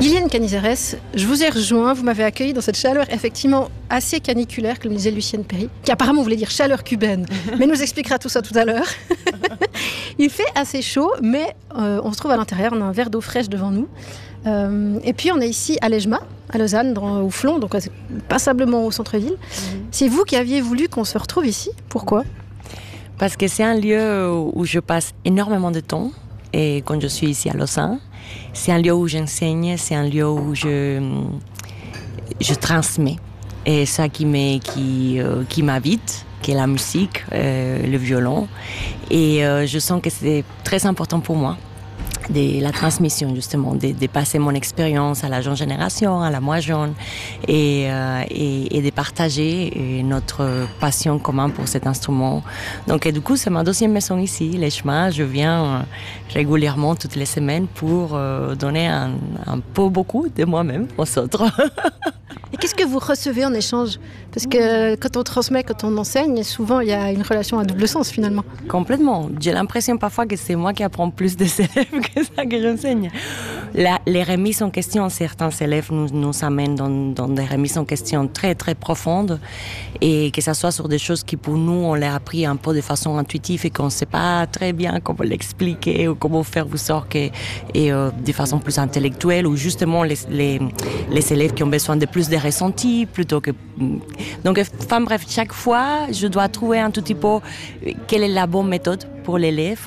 Liliane Canizares, je vous ai rejoint, vous m'avez accueilli dans cette chaleur effectivement assez caniculaire, comme disait Lucienne Perry, qui apparemment voulait dire chaleur cubaine, mais nous expliquera tout ça tout à l'heure. Il fait assez chaud, mais on se trouve à l'intérieur, on a un verre d'eau fraîche devant nous. Et puis on est ici à Lejma, à Lausanne, au Flon, donc passablement au centre-ville. C'est vous qui aviez voulu qu'on se retrouve ici, pourquoi ? Parce que c'est un lieu où je passe énormément de temps, et quand je suis ici à Lausanne, c'est un lieu où j'enseigne, c'est un lieu où je transmets. Et ça qui m'habite, qui est la musique, le violon. Et je sens que c'est très important pour moi, la transmission justement, de passer mon expérience à la jeune génération, à la moins jeune, et de partager notre passion commune pour cet instrument. Donc du coup, c'est ma deuxième maison ici, Lejma. Je viens régulièrement toutes les semaines pour donner un peu beaucoup de moi-même aux autres. Et qu'est-ce que vous recevez en échange ? Parce que quand on transmet, quand on enseigne, souvent il y a une relation à double sens finalement. Complètement. J'ai l'impression parfois que c'est moi qui apprends plus des élèves que ça que j'enseigne. Les remises en question, certains élèves nous amènent dans des remises en question très très profondes, et que ça soit sur des choses qui pour nous on l'a appris un peu de façon intuitive et qu'on ne sait pas très bien comment l'expliquer ou comment faire vous sortir, et de façon plus intellectuelle, ou justement les élèves qui ont besoin de plus de ressentis plutôt que... Donc enfin bref, chaque fois je dois trouver un tout petit peu quelle est la bonne méthode pour l'élève.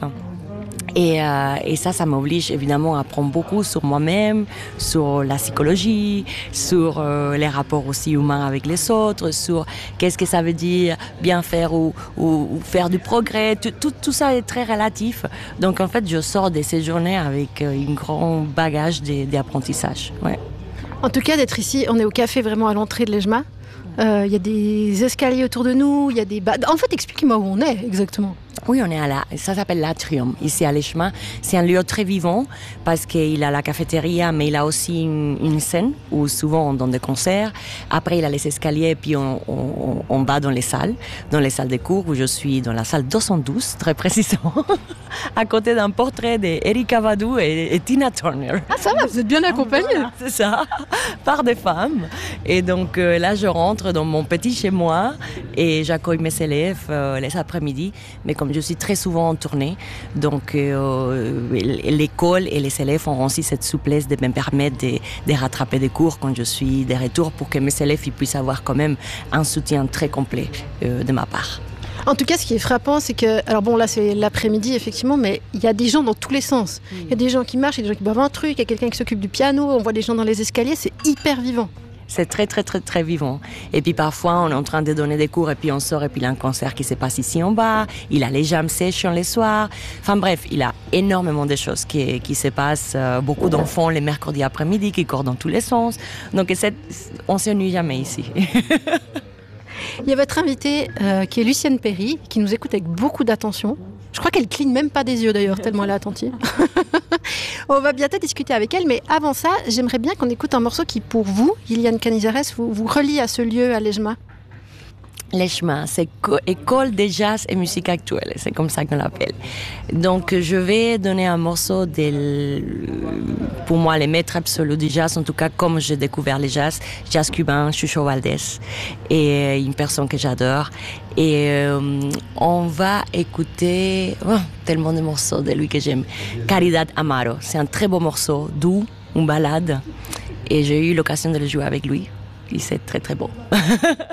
Et ça m'oblige évidemment à apprendre beaucoup sur moi-même, sur la psychologie, sur les rapports aussi humains avec les autres, sur qu'est-ce que ça veut dire bien faire ou faire du progrès. Tout ça est très relatif. Donc en fait, je sors de ces journées avec un grand bagage d'apprentissage. Ouais. En tout cas, d'être ici, on est au café vraiment à l'entrée de Lejma. Il y a des escaliers autour de nous, il y a des... En fait, expliquez-moi où on est exactement. Oui, on est ça s'appelle l'Atrium, ici à Lejma. C'est un lieu très vivant parce qu'il a la cafétéria, mais il a aussi une scène où souvent on donne des concerts. Après, il a les escaliers et puis on va dans les salles de cours, où je suis dans la salle 212, très précisément, à côté d'un portrait d'Erykah Badu et Tina Turner. Ah, ça va, vous êtes bien accompagnée. Voilà, c'est ça, par des femmes. Et donc là, je rentre dans mon petit chez moi et j'accueille mes élèves les après-midi. Mais comme je suis très souvent en tournée, donc l'école et les élèves ont aussi cette souplesse de me permettre de rattraper des cours quand je suis de retour, pour que mes élèves ils puissent avoir quand même un soutien très complet de ma part. En tout cas, ce qui est frappant, c'est que... Alors bon, là, c'est l'après-midi, effectivement, mais il y a des gens dans tous les sens. Il y a des gens qui marchent, il y a des gens qui boivent un truc, il y a quelqu'un qui s'occupe du piano, on voit des gens dans les escaliers, c'est hyper vivant. C'est très, très, très, très vivant. Et puis parfois, on est en train de donner des cours et puis on sort et puis il y a un concert qui se passe ici en bas. Il a les jam sessions les soirs. Enfin bref, il a énormément de choses qui se passent. Beaucoup d'enfants les mercredis après-midi qui courent dans tous les sens. Donc on ne s'ennuie jamais ici. Il y a votre invitée qui est Lucienne Perry, qui nous écoute avec beaucoup d'attention. Je crois qu'elle cligne même pas des yeux d'ailleurs, tellement elle est attentive. On va bientôt discuter avec elle, mais avant ça, j'aimerais bien qu'on écoute un morceau qui, pour vous, Liliane Canizares, vous relie à ce lieu, à Lejma. Lejma, c'est école de jazz et musique actuelle, c'est comme ça qu'on l'appelle. Donc je vais donner un morceau pour moi les maîtres absolus du jazz, en tout cas comme j'ai découvert le jazz cubain, Chucho Valdés, et une personne que j'adore. Et on va écouter tellement de morceaux de lui que j'aime. Caridad Amaro, c'est un très beau morceau, doux, une ballade, et j'ai eu l'occasion de le jouer avec lui. Et c'est très très beau.